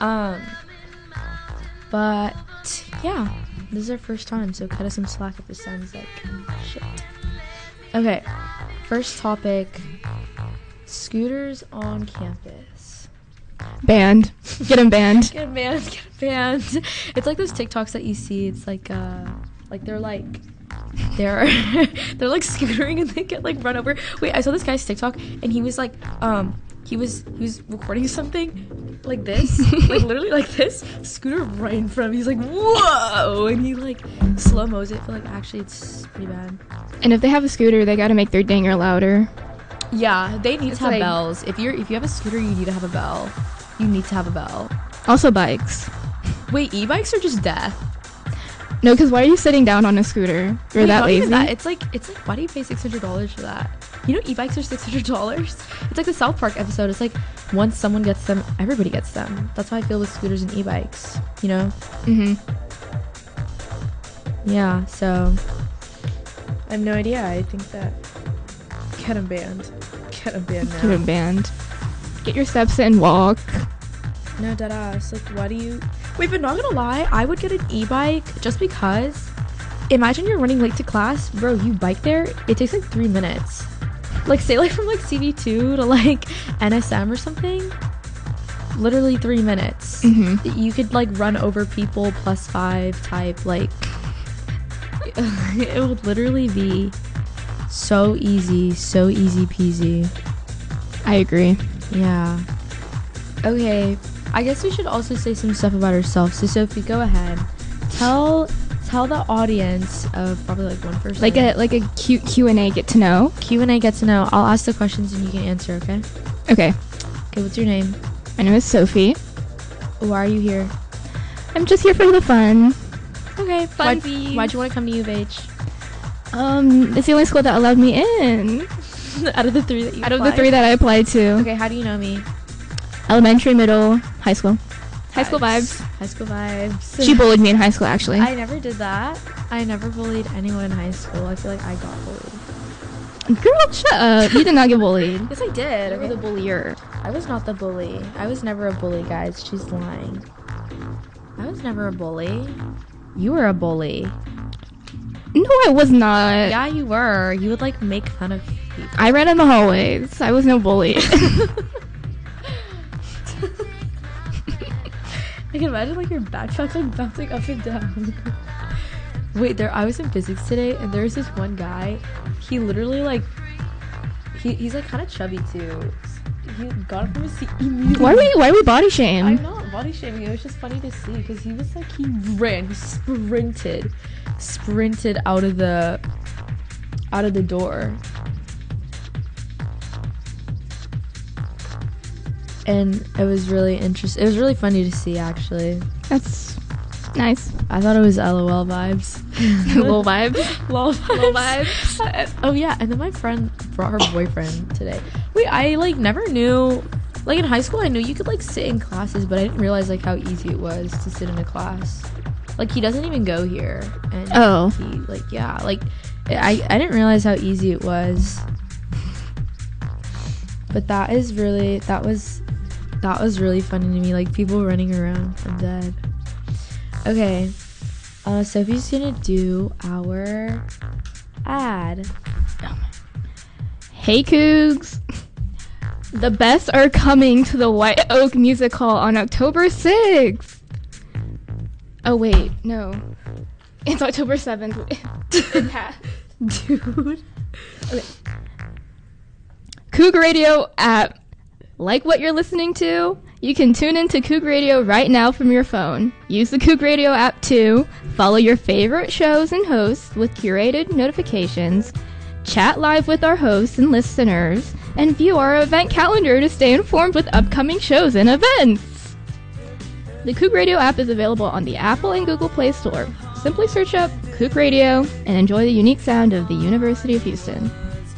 Um, but yeah, this is our first time, so cut us some slack if this sounds like shit. Okay, first topic: scooters on campus. Banned. Get them banned. Get 'em banned. Get 'em banned. It's like those TikToks that you see. It's like they're like scootering and they get like run over. Wait, I saw this guy's TikTok and he was like he was recording something like this, like literally like this, scooter right in front of him. He's like, whoa, and he like slow mo's it, but like actually it's pretty bad. And if they have a scooter, they gotta make their dinger louder. Yeah, they need It's to have like- bells. If you have a scooter, you need to have a bell. You need to have a bell. Also bikes. Wait, e-bikes are just death. No, because why are you sitting down on a scooter? You're Wait, that not lazy? even that. It's like why do you pay $600 for that? You know, e-bikes are $600. It's like the South Park episode. It's like once someone gets them, everybody gets them. That's how I feel with scooters and e-bikes. You know? Mm-hmm. Yeah. So I have no idea. I think that get 'em banned. Get 'em banned now. Get them banned. Get your steps in, walk. No, deadass. Like, why do you... Wait, but not gonna lie, I would get an e-bike just because... Imagine you're running late to class. Bro, you bike there, it takes like 3 minutes. Like, say like from like CV2 to like NSM or something. Literally 3 minutes. Mm-hmm. You could like run over people +5 type, like... It would literally be so easy peasy. I agree. Yeah. Okay. I guess we should also say some stuff about ourselves. So Sophie, go ahead. Tell the audience of probably like one person. Like a cute Q&A get to know. Q&A get to know. I'll ask the questions and you can answer, okay? Okay. Okay, what's your name? My name is Sophie. Why are you here? I'm just here for the fun. Okay, Fun. Why'd you want to come to U of H? It's the only school that allowed me in. Out of the 3 that you Out of the 3 that I applied to. Okay, how do you know me? Elementary, middle, high school. High school vibes. High school vibes. She bullied me in high school, actually. I never did that. I never bullied anyone in high school. I feel like I got bullied. Girl, shut up. You did not get bullied. Yes, I did. You were the bullier. I was not the bully. I was never a bully, guys. She's lying. I was never a bully. You were a bully. No, I was not. Yeah, you were. You would like make fun of people. I ran in the hallways. I was no bully. I can imagine like your backpack like bouncing up and down. Wait, I was in physics today, and there's this one guy. He literally like, he's like kind of chubby too. He got up from his seat immediately. Why are we body shame? I'm not body shaming. It was just funny to see because he was like he sprinted out of the door. And it was really interesting. It was really funny to see, actually. That's nice. I thought it was LOL vibes. Lol vibes. Lol vibes. Lol vibes. Oh yeah, and then my friend brought her boyfriend today. Wait, I like never knew. Like in high school, I knew you could like sit in classes, but I didn't realize like how easy it was to sit in a class. Like he doesn't even go here, and Oh. he like yeah, like I didn't realize how easy it was. But that was really funny to me, like people running around. I'm dead. Okay, Sophie's gonna do our ad. Hey Cougs. The best are coming to the White Oak Music Hall on October 6th. Oh wait, no. It's October 7th. It passed. Dude. Okay. Coug Radio app. Like what you're listening to? You can tune into Coug Radio right now from your phone. Use the Coug Radio app too. Follow your favorite shows and hosts with curated notifications. Chat live with our hosts and listeners. And view our event calendar to stay informed with upcoming shows and events. The Coug Radio app is available on the Apple and Google Play Store. Simply search up Coug Radio and enjoy the unique sound of the University of Houston.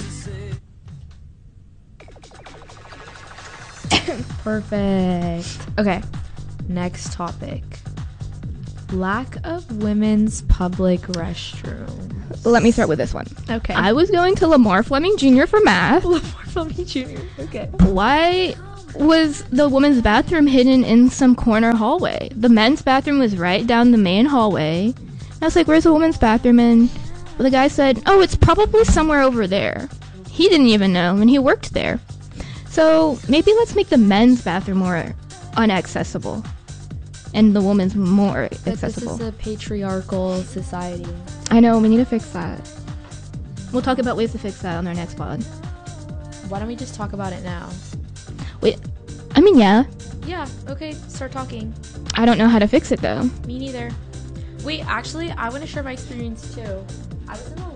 Perfect. Okay, next topic. Lack of women's public restrooms. Let me start with this one. Okay. I was going to Lamar Fleming Jr. for math. Lamar Fleming Jr. Okay. Why was the women's bathroom hidden in some corner hallway. The men's bathroom was right down the main hallway. I was like, where's the women's bathroom? And the guy said, oh, it's probably somewhere over there. He didn't even know, and he worked there. So maybe let's make the men's bathroom more unaccessible and the women's more accessible. This is a patriarchal society. I know, we need to fix that. We'll talk about ways to fix that on our next pod. Why don't we just talk about it now? Wait, I mean, yeah. Yeah, okay, start talking. I don't know how to fix it, though. Me neither. Wait, actually, I want to share my experience, too. I was in the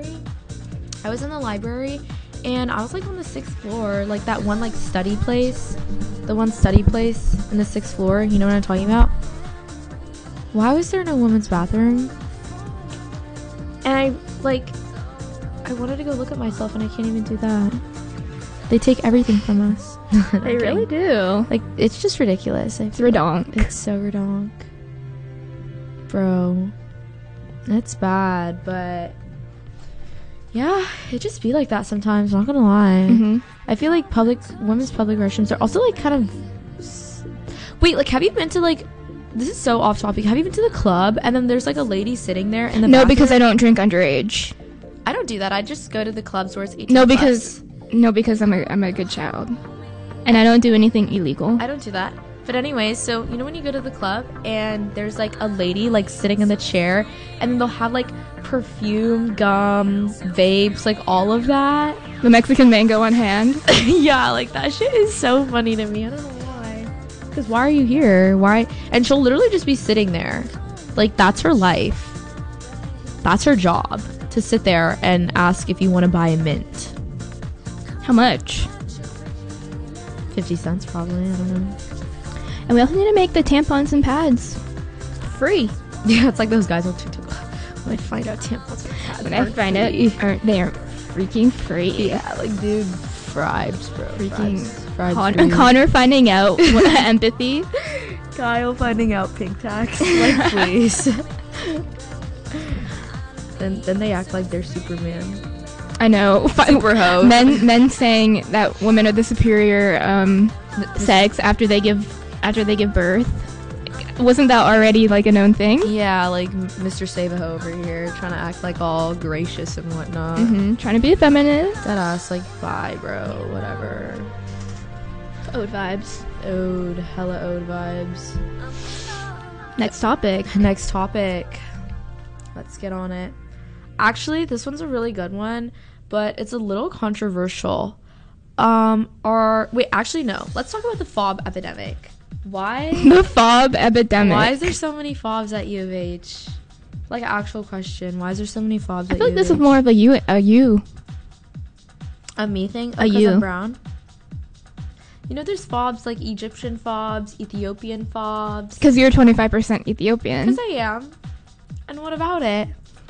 library, and I was, like, on the 6th floor, like, that one, like, study place. The one study place in the 6th floor. You know what I'm talking about? Why was there no women's bathroom? And I wanted to go look at myself, and I can't even do that. They take everything from us. They really do. Like, it's just ridiculous. It's redonk. It's so redonk. Bro. It's bad, but... yeah, it just be like that sometimes, not gonna lie. Mm-hmm. I feel like women's public restrooms are also, like, kind of... wait, like, have you been to, like... this is so off topic. Have you been to the club, and then there's, like, a lady sitting there in the No, bathroom? because I don't drink underage. I don't do that. I just go to the clubs where it's 18 No, plus. because I'm a good child. And I don't do anything illegal. I don't do that. But anyways, so, you know when you go to the club and there's, like, a lady, like, sitting in the chair, and then they'll have, like, perfume, gum, vapes, like, all of that? The Mexican mango on hand. Yeah, like, that shit is so funny to me. I don't know why. Because why are you here? Why? And she'll literally just be sitting there. Like, that's her life. That's her job. To sit there and ask if you want to buy a mint. How much? 50 cents probably, I don't know. And we also need to make the tampons and pads free. Yeah, it's like those guys on TikTok. When I find out tampons and pads When I find out they are freaking free. Yeah, like, dude, bribes, bro. Freaking Bribes. Connor finding out what empathy. Kyle finding out pink tax. Like, please. Then they act like they're Superman. I know. Super hoe. Men saying that women are the superior sex after they give birth. Wasn't that already, like, a known thing? Yeah, like Mr. Save-A-Ho over here trying to act like all gracious and whatnot. Mm-hmm. Trying to be a feminist. That ass, like, bye, bro. Whatever. Ode vibes. Hella ode vibes. Next topic. Next topic. Let's get on it. Actually, this one's a really good one, but it's a little controversial. Actually, no. Let's talk about the fob epidemic. Why? The fob epidemic. Why is there so many fobs at U of H? Like, actual question. Why is there so many fobs I at feel like U this of is H? more of a you. A me thing? A Because you. I'm brown? You know, there's fobs like Egyptian fobs, Ethiopian fobs. Because you're 25% Ethiopian. Because I am. And what about it?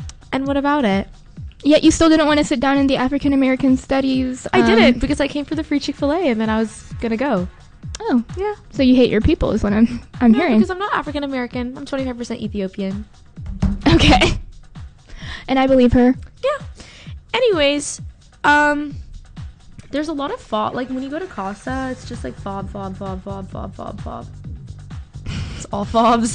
Yet you still didn't want to sit down in the African American studies. I didn't, because I came for the free Chick-fil-A and then I was gonna go. Oh, Yeah. so you hate your people is what I'm No, hearing. because I'm not African American. I'm 25% Ethiopian. Okay. And I believe her. Yeah. Anyways, there's a lot of fob. Like, when you go to Casa, it's just like fob. It's all fobs.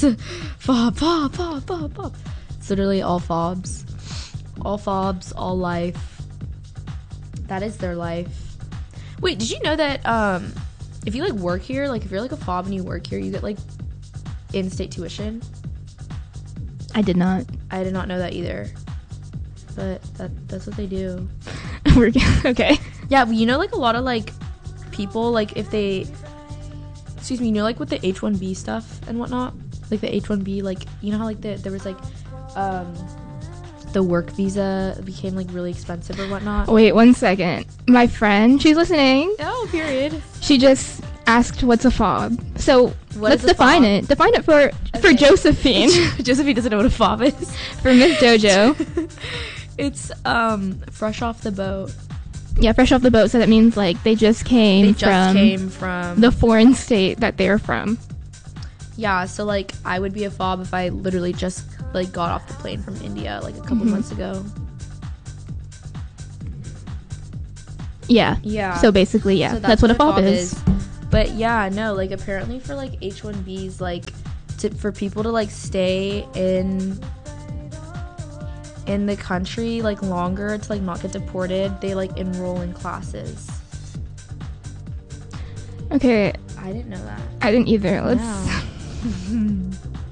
Fob. It's literally all fobs. All fobs, all life. That is their life. Wait, did you know that, if you, like, work here, like, if you're, like, a fob and you work here, you get, like, in-state tuition? I did not. I did not know that either. But that's what they do. Okay. Yeah, but you know, like, a lot of, like, people, like, if they... Excuse me, you know, like, with the H-1B stuff and whatnot? Like, the H-1B, like, you know how, like, there was, like, the work visa became, like, really expensive or whatnot? Wait 1 second. My friend, she's listening. Oh, period. She just asked what's a fob. So What let's is a define fob? it. Define it for Okay. Josephine. Josephine doesn't know what a fob is. For Miss Jojo. It's, fresh off the boat. Yeah, fresh off the boat. So that means, like, they just came from the foreign state that they're from. Yeah, so, like, I would be a fob if I literally just, like, got off the plane from India, like, a couple months ago. Yeah. Yeah. So basically, yeah. So that's what a fob is. But yeah, no, like apparently for like H1Bs, like for people to like stay in the country like longer to like not get deported, they like enroll in classes. Okay. I didn't know that. I didn't either. Let's. No.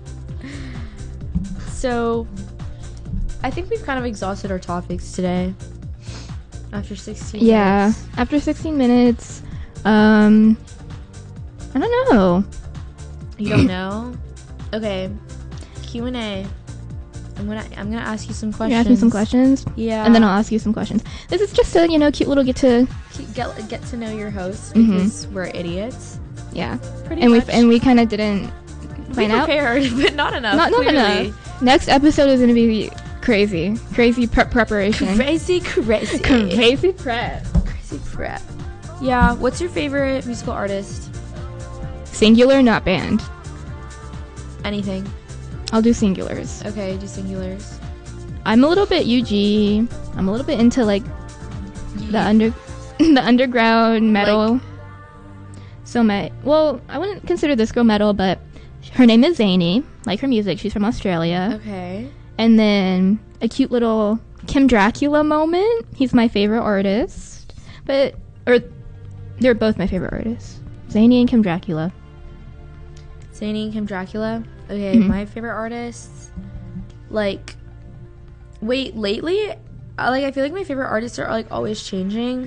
So, I think we've kind of exhausted our topics today. After 16 Yeah. minutes. After 16 minutes, I don't know. You don't know? Okay. Q&A. I'm gonna ask you some questions. You ask me some questions, Yeah. and then I'll ask you some questions. This is just a cute little get to. Get to know your host Mhm. because we're idiots. Yeah. Pretty And much. we kind of didn't We plan out. prepared, but not enough. Not clearly. enough. Next episode is gonna be crazy preparation. Crazy Crazy prep. Crazy prep. Yeah. What's your favorite musical artist? Singular, not band. Anything. I'll do singulars. Okay, do singulars. I'm a little bit UG. I'm a little bit into like the underground metal. Like- So well, I wouldn't consider this girl metal, but her name is Zaini. Like her music, she's from Australia. Okay. And then a cute little Kim Dracula moment. He's my favorite artist. They're both my favorite artists. Zaini and Kim Dracula. Zaini and Kim Dracula. Okay, Mhm. my favorite artists. Like, wait, lately, I feel like my favorite artists are like always changing.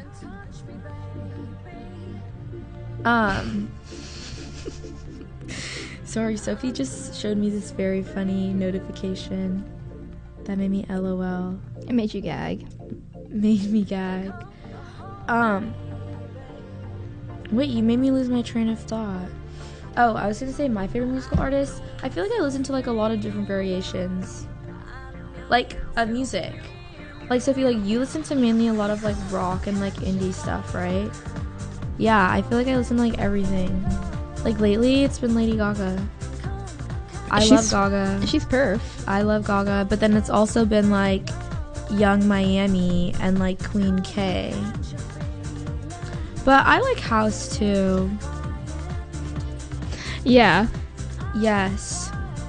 Sorry, Sophie just showed me this very funny notification that made me LOL. It made you gag. Made me gag. Wait, you made me lose my train of thought. Oh, I was gonna say my favorite musical artist. I feel like I listen to like a lot of different variations, like of music. Like Sophie, like you listen to mainly a lot of like rock and like indie stuff, right? Yeah, I feel like I listen to like everything. Like lately, it's been Lady Gaga. I love Gaga. She's perf. I love Gaga, but then it's also been like Young Miami and like Queen K. But I like house too. Yeah. Yes.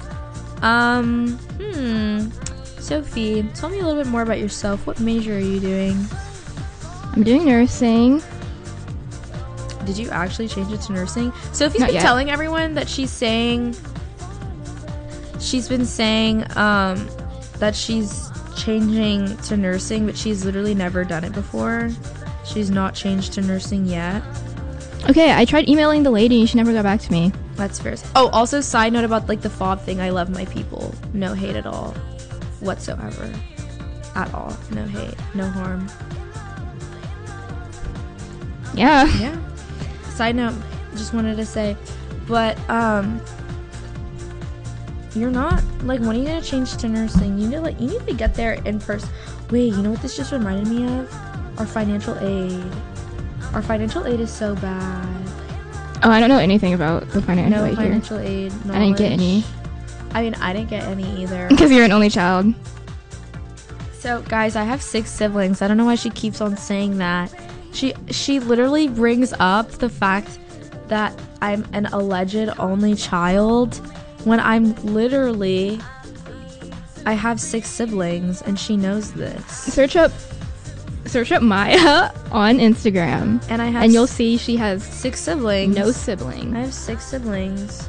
Sophie, tell me a little bit more about yourself. What major are you doing? I'm doing nursing. Did you actually change it to nursing? Sophie's Not been yet. telling everyone that she's been saying that she's changing to nursing, but she's literally never done it before. She's not changed to nursing yet. Okay, I tried emailing the lady. She never got back to me. That's fair. Oh, also side note about like the fob thing. I love my people. No hate at all, whatsoever, at all. No hate, no harm. Yeah. Yeah. Side note, just wanted to say, but you're not like, when are you gonna change to nursing? You need to get there in person. Wait, you know what this just reminded me of? Our financial aid. Our financial aid is so bad. Oh, I don't know anything about the financial No aid here. financial aid. I didn't get any. I mean, I didn't get any either. Because you're an only child. So, guys, I have 6 siblings. I don't know why she keeps on saying that. She literally brings up the fact that I'm an alleged only child when I'm literally... I have 6 siblings, and she knows this. Search up Maya on Instagram. And I have And you'll see she has 6 siblings. no I siblings. have 6 siblings.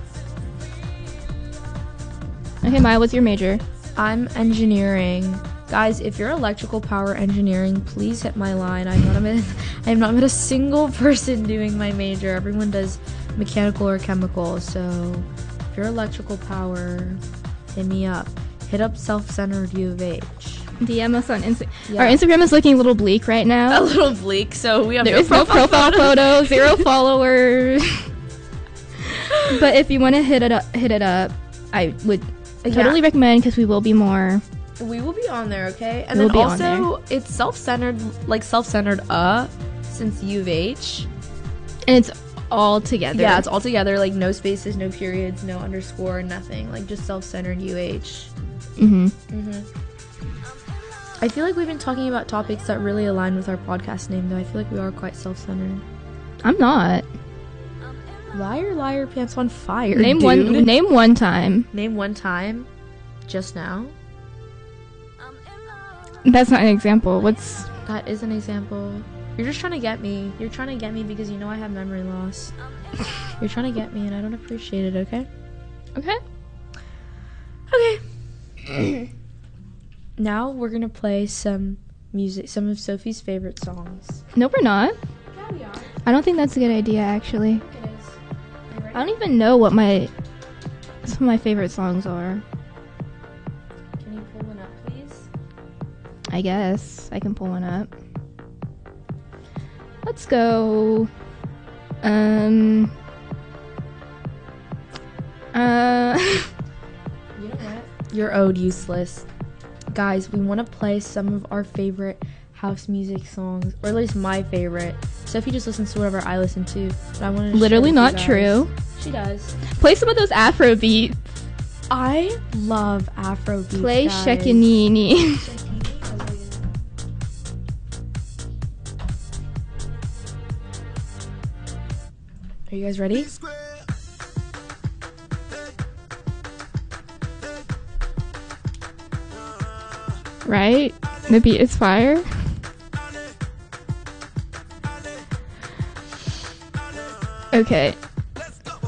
Okay, Maya, what's your major? I'm engineering. Guys, if you're electrical power engineering, please hit my line. I have not met a single person doing my major. Everyone does mechanical or chemical. So if you're electrical power, hit me up. Hit up Self-Centered U of H. DM us on Instagram. Yeah. Our Instagram is looking a little bleak right now. A little bleak, so we have There is no profile photo, 0 followers. But if you want to hit it up, I would totally recommend, because we will be more. We will be on there, okay? And We'll then be on also, it's self-centered since U of H. And it's all together. Yeah, it's all together, like no spaces, no periods, no underscore, nothing. Like just self-centered UH. I feel like we've been talking about topics that really align with our podcast name, though. I feel like we are quite self-centered. I'm not. Why are liar pants on fire? Name dude? Name one time. Name one time. Just now. That's not an example. What's... That is an example. You're just trying to get me. You're trying to get me because you know I have memory loss. You're trying to get me, and I don't appreciate it. Okay. Okay. Okay. Now we're gonna play some music, some of Sophie's favorite songs. No, we're not. Yeah, we are. I don't think that's a good idea, actually. It is. I don't even know what some of my favorite songs are. Can you pull one up, please? I guess I can pull one up. Let's go. You know what? You're owed useless. Guys, we want to play some of our favorite house music songs, or at least my favorite. Sophie just listens to whatever I listen to, but I want to. Literally not true. She does. Play some of those Afro beats. I love Afro beats. Play guys. Shekinini. Are you guys ready? Right? The beat is fire. Okay.